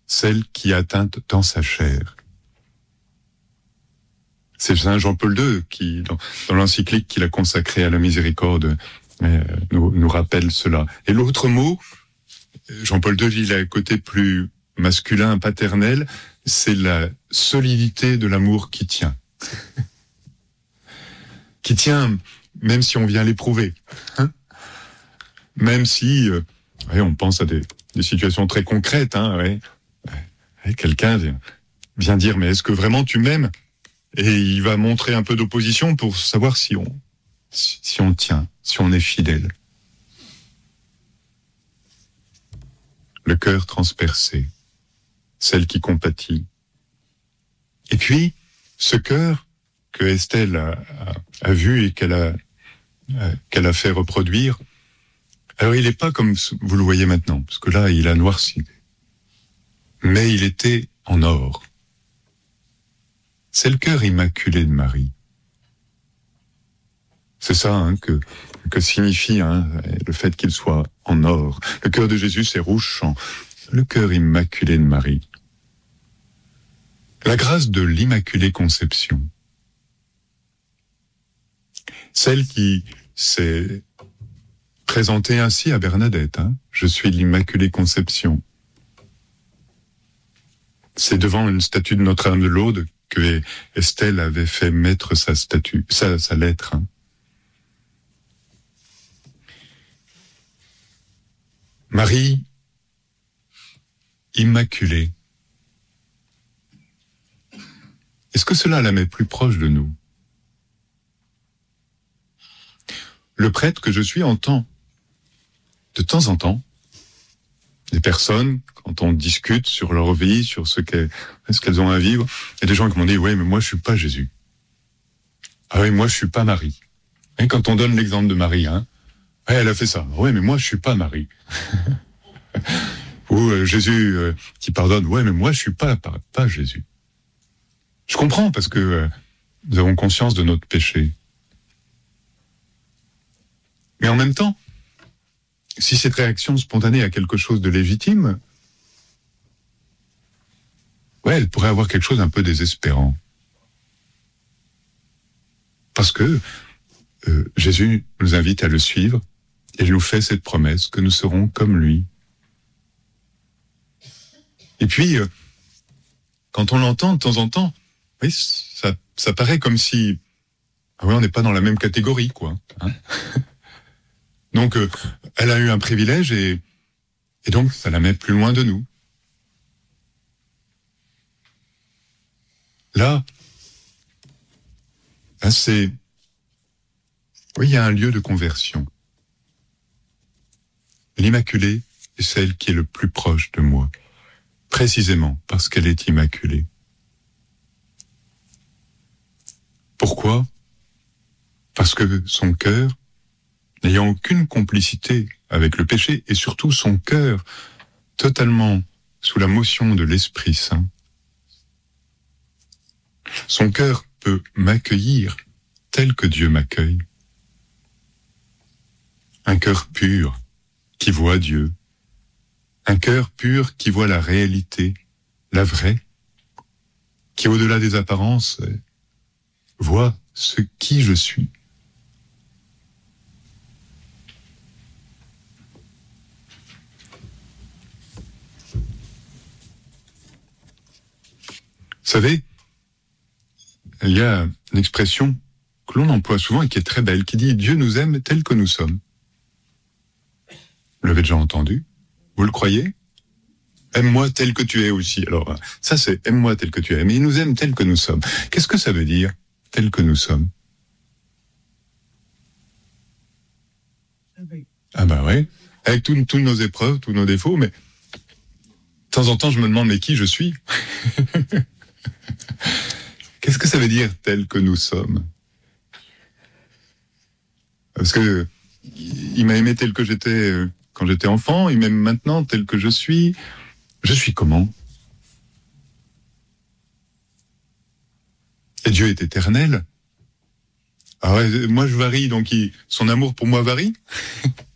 celle qui est atteinte dans sa chair. C'est Saint Jean-Paul II qui, dans l'encyclique qu'il a consacrée à la miséricorde, nous rappelle cela. Et l'autre mot, Jean-Paul II, il a un côté plus masculin, paternel, c'est la solidité de l'amour qui tient. Qui tient même si on vient l'éprouver. Hein, même si on pense à des situations très concrètes. Quelqu'un vient dire, mais est-ce que vraiment tu m'aimes? Et il va montrer un peu d'opposition pour savoir si on tient, si on est fidèle. Le cœur transpercé, celle qui compatit. Et puis, ce cœur que Estelle a vu et qu'elle a fait reproduire, alors il n'est pas comme vous le voyez maintenant, parce que là, il a noirci. Mais il était en or. C'est le cœur immaculé de Marie. C'est ça que signifie le fait qu'il soit en or. Le cœur de Jésus, c'est rouge champ. Le cœur immaculé de Marie. La grâce de l'Immaculée Conception. Celle qui s'est présentée ainsi à Bernadette. Je suis l'Immaculée Conception. C'est devant une statue de Notre-Dame de l'Aude que Estelle avait fait mettre sa lettre. Marie, immaculée. Est-ce que cela la met plus proche de nous? Le prêtre que je suis entend, de temps en temps, des personnes, quand on discute sur leur vie, sur ce qu'elles ont à vivre, il y a des gens qui m'ont dit, oui, mais moi je suis pas Jésus. Ah oui, moi je suis pas Marie. Et quand on donne l'exemple de Marie, elle a fait ça. Oui, mais moi je suis pas Marie. Ou Jésus qui pardonne, ouais, mais moi je suis pas Jésus. Je comprends parce que nous avons conscience de notre péché. Mais en même temps, si cette réaction spontanée a quelque chose de légitime, elle pourrait avoir quelque chose d'un peu désespérant. Parce que Jésus nous invite à le suivre et il nous fait cette promesse que nous serons comme lui. Et puis, quand on l'entend de temps en temps, oui, ça paraît comme si on n'est pas dans la même catégorie, quoi. Donc, elle a eu un privilège et donc ça la met plus loin de nous. Là, il y a un lieu de conversion. L'Immaculée est celle qui est le plus proche de moi, précisément parce qu'elle est immaculée. Pourquoi? Parce que son cœur, n'ayant aucune complicité avec le péché, et surtout son cœur totalement sous la motion de l'Esprit Saint, son cœur peut m'accueillir tel que Dieu m'accueille. Un cœur pur qui voit Dieu. Un cœur pur qui voit la réalité, la vraie, qui au-delà des apparences voit ce qui je suis. Vous savez, il y a une expression que l'on emploie souvent et qui est très belle, qui dit « Dieu nous aime tels que nous sommes ». Vous l'avez déjà entendu? Vous le croyez? Aime-moi tel que tu es aussi. Alors, ça c'est « aime-moi tel que tu es ». Mais il nous aime tel que nous sommes. Qu'est-ce que ça veut dire, tel que nous sommes? Ah bah oui, avec toutes nos épreuves, tous nos défauts, mais de temps en temps je me demande mais qui je suis? Qu'est-ce que ça veut dire tel que nous sommes? Parce que il m'a aimé tel que j'étais quand j'étais enfant, il m'aime maintenant tel que je suis. Je suis comment? Et Dieu est éternel. Ah ouais, moi je varie, donc son amour pour moi varie.